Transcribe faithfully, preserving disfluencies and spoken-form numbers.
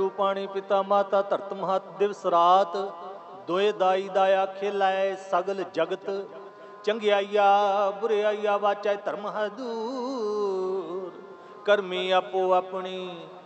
गुरु पाणी पिता माता धरत महत दिवस रात दोए दाई दाया खेलै सगल जगत चंगियाइया बुराइया वाचै धर्म हदूर करमी आपो अपनी